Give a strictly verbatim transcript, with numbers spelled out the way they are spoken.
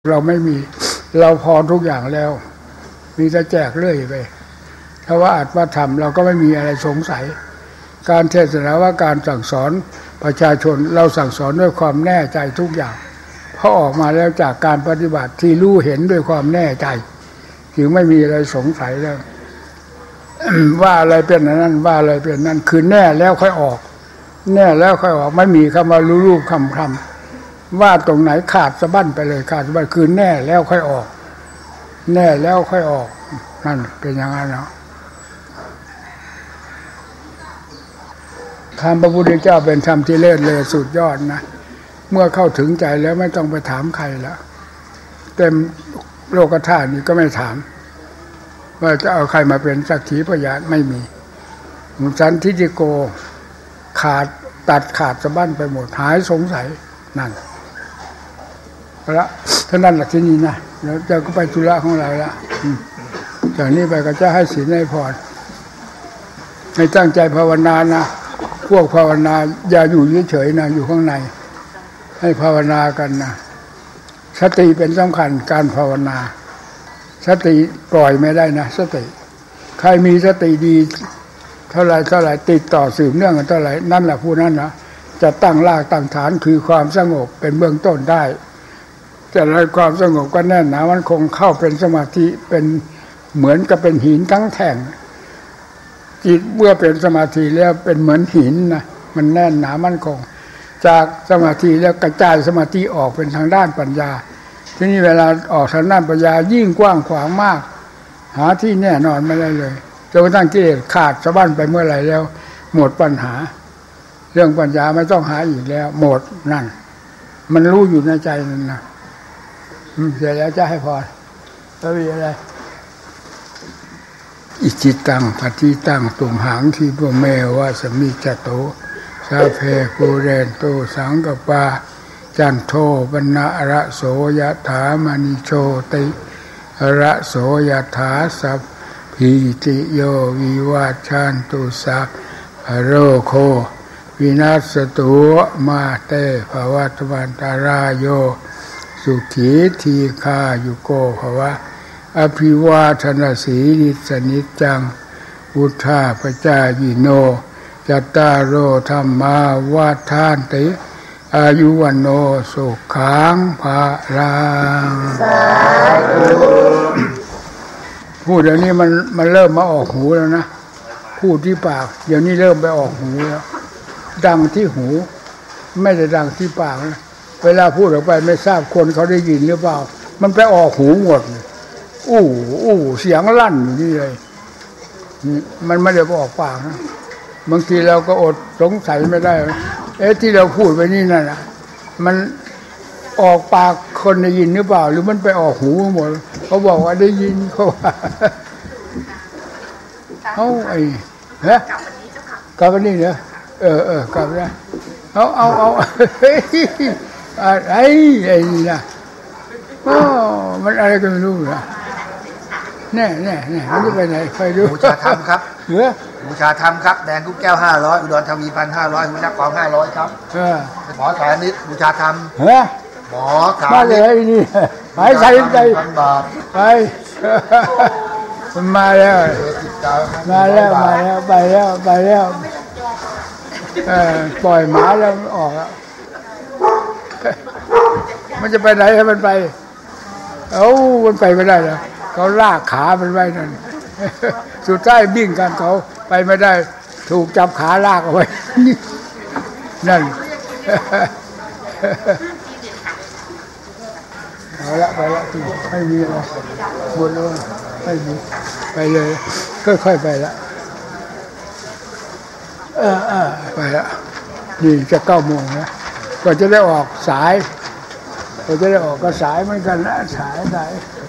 เราไม่มีเราพอทุกอย่างแล้วมีแต่แจกเรื่อยไปถ้าว่าอัดว่าทำเราก็ไม่มีอะไรสงสัยการเทศนาว่าการสั่งสอนประชาชนเราสั่งสอนด้วยความแน่ใจทุกอย่างเพราะออกมาแล้วจากการปฏิบัติที่รู้เห็นด้วยความแน่ใจจึงไม่มีอะไรสงสัยแล้ว ว่าอะไรเป็นนั้นว่าอะไรเป็นนั้นคือแน่แล้วค่อยออกแน่แล้วค่อยออกไม่มีคำว่ารู้รูปคำคำว่าตรงไหนขาดสะบั้นไปเลยขาดสะบั้นคือแน่แล้วค่อยออกแน่แล้วค่อยออกนั่นเป็นอย่างนั้นเนาะคำพระพุทธเจ้าเป็นธรรมที่เลิศเลอสุดยอดนะเมื่อเข้าถึงใจแล้วไม่ต้องไปถามใครแล้วเต็มโลกธาตุนี้ก็ไม่ถามว่าจะเอาใครมาเป็นสักขีพยานไม่มีมุสันทิฏฐิโกขาดตัดขาดสะบั้นไปหมดหายสงสัยนั่นละเท่านั้นแหละที่นี่นะแล้วจะก็ไปธุระของเราละจากนี้ไปก็จะให้ศีลให้พรให้ตั้งใจภาวนานะพวกภาวนาอย่าอยู่เฉยๆนะอยู่ข้างในให้ภาวนากันนะสติเป็นสำคัญการภาวนาสติปล่อยไม่ได้นะสติใครมีสติดีเท่าไรเท่าไรติดต่อสืบเนื่องกันเท่าไรนั่นแหละผู้นั้นนะจะตั้งรากตั้งฐานคือความสงบเป็นเบื้องต้นได้จะได้ความสงบก็แน่นหนามันคงเข้าเป็นสมาธิเป็นเหมือนกับเป็นหินทั้งแท่งจิตเมื่อเป็นสมาธิแล้วเป็นเหมือนหินนะมันแน่นหนามันคงจากสมาธิแล้วกระจายสมาธิออกเป็นทางด้านปัญญาที่นี่เวลาออกทางด้านปัญญายิ่งกว้างขวางมากหาที่แน่นอนไม่ได้เลยจนกระทั่งกิเลสขาดสะบั้นไปเมื่อไหร่แล้วหมดปัญหาเรื่องปัญญาไม่ต้องหาอีกแล้วหมดนั่นมันรู้อยู่ในใจนั่นนะเสร็จแล้วจะให้พรแล้วมีอะไรอิจิตังปฏิตังตุมหังทีพเมวะสมิจโตสาเพกูเรนโตสังกปาจันโทปนะระโสยถามณิโชติระโสยถาสัพพิติโยวิวัชชันตุสัพพโรโควินัสตุมาเตภวัตวันตารายโยสุขีทีฆายุโกภวะอภิวาทนาสีนิสนิจังพุทธาปจายิโนจัตตารโอธรรมาวาทานติอายุวันโนสุขังภาลังสาธุพูดเดี๋ยวนี้มันมันเริ่มมาออกหูแล้วนะพูดที่ปากเดี๋ยวนี้เริ่มไปออกหูแล้วดังที่หูไม่ได้ดังที่ปากนะเวลาพูดออกไปไม่ทราบคนเขาได้ยินหรือเปล่ามันไปออกหูหมดอู้อู้เสียงลั่นอยู่นี่เลยมันไม่ได้ออกปากนะบางทีเราก็อดสงสัยไม่ได้เอ๊ะที่เราพูดไปนี่นั่นน่ะมันออกปากคนได้ยินหรือเปล่าหรือมันไปออกหูหมดเขาบอกว่าได้ยินเขาว่าเขาไอ้ฮะกลับวันนี้เหรอเออเออกลับได้เอาเอาเอาไอ้ไอ้นี่นะโอ้มันอะไรก็ไม่รู้นะแน่แน่แน่มันจะไปไหนใครรู้บูชาธรรมครับเหรอบูชาธรรมครับแดงกุ๊กแก้วห้าร้อยอุดรธานีพันห้าร้อยหัวหน้ากองห้าร้อยครับเออหมอสานิตบูชาธรรมเหรอหมอสานิตมาเลยนี่หายใจใจไปมันมาแล้วมาแล้วมาแล้วไปแล้วไปแล้วเออปล่อยหมาแล้วออกแล้วมันจะไปไหนให้มันไปเอ้ามันไปไม่ได้แล้วเขาลากขามันไว้นั่นสุดท้ายบิ่งกันเขาไปไม่ได้ถูกจับขาลากเอาไว้นั่นเอาละไปละที่ไม่มีอะไรหมดแล้วไม่มีไปเลยค่อยๆไปละเออเออไปละนี่จะเก้าโมงนะก็จะได้ออกสายก็จะได้ออกก็สายเหมือนกันนะสายสาย